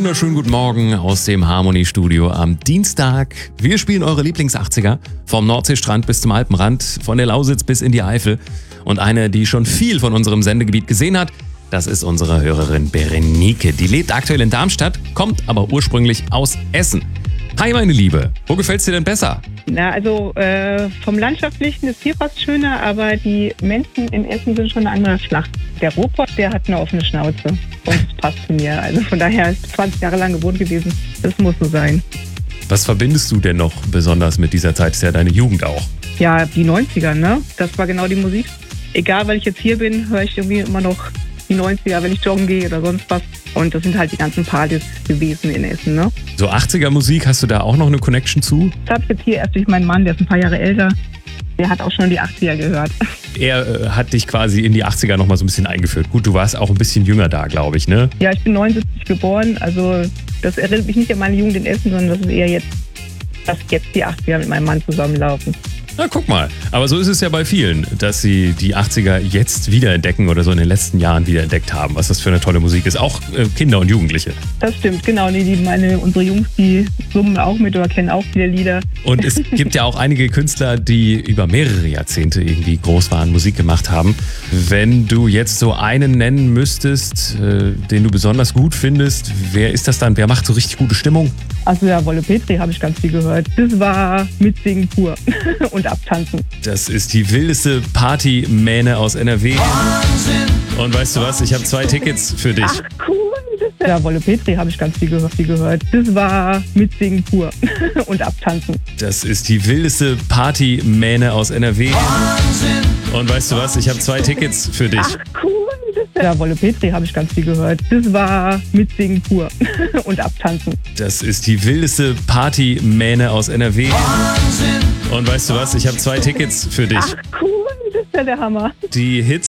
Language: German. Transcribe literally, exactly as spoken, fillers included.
wunderschönen guten Morgen aus dem Harmony-Studio am Dienstag. Wir spielen eure Lieblings-achtziger vom Nordseestrand bis zum Alpenrand, von der Lausitz bis in die Eifel. Und eine, die schon viel von unserem Sendegebiet gesehen hat, das ist unsere Hörerin Berenike. Die lebt aktuell in Darmstadt, kommt aber ursprünglich aus Essen. Hi meine Liebe, wo gefällt's dir denn besser? Na, also äh, vom Landschaftlichen ist hier fast schöner, aber die Menschen in Essen sind schon eine andere Schlacht. Der Ruhrpott, der hat eine offene Schnauze und es passt zu mir. Also von daher ist zwanzig Jahre lang gewohnt gewesen. Das muss so sein. Was verbindest du denn noch besonders mit dieser Zeit? Das ist ja deine Jugend auch. Ja, die neunziger, ne? Das war genau die Musik. Egal, weil ich jetzt hier bin, höre ich irgendwie immer noch die neunziger, wenn ich joggen gehe oder sonst was. Und das sind halt die ganzen Partys gewesen in Essen, ne? So achtziger Musik, hast du da auch noch eine Connection zu? Das habe ich jetzt hier erst durch meinen Mann, der ist ein paar Jahre älter. Der hat auch schon die achtziger gehört. Er äh, hat dich quasi in die achtziger noch mal so ein bisschen eingeführt. Gut, du warst auch ein bisschen jünger da, glaube ich, ne? Ja, ich bin neunundsiebzig geboren, also das erinnert mich nicht an meine Jugend in Essen, sondern das ist eher jetzt, dass jetzt die achtziger mit meinem Mann zusammenlaufen. Na, guck mal. Aber so ist es ja bei vielen, dass sie die achtziger jetzt wiederentdecken oder so in den letzten Jahren wiederentdeckt haben, was das für eine tolle Musik ist. Auch äh, Kinder und Jugendliche. Das stimmt, genau. Nee, die, meine, unsere Jungs, die summen auch mit oder kennen auch viele Lieder. Und es gibt ja auch einige Künstler, die über mehrere Jahrzehnte irgendwie groß waren, Musik gemacht haben. Wenn du jetzt so einen nennen müsstest, äh, den du besonders gut findest, wer ist das dann? Wer macht so richtig gute Stimmung? Also ja, Wolle Petri habe ich ganz viel gehört. Das war Mitsingen pur und Abtanzen. Das ist die wildeste Partymähne aus N R W. Wahnsinn. Und weißt du was, ich habe zwei Tickets für dich. Ach cool. Ja, Wolle Petri habe ich ganz viel gehört, viel gehört. Das war Mitsingen pur und Abtanzen. Das ist die wildeste Partymähne aus N R W. Wahnsinn. Und weißt du was, ich habe zwei Tickets für dich. Ach cool. Ja, Wolle Petri habe ich ganz viel gehört. Das war Mitsingen pur und Abtanzen. Das ist die wildeste Partymähne aus N R W. Wahnsinn. Und weißt du was, ich habe zwei Tickets für dich. Ach cool, das ist ja der Hammer. Die Hits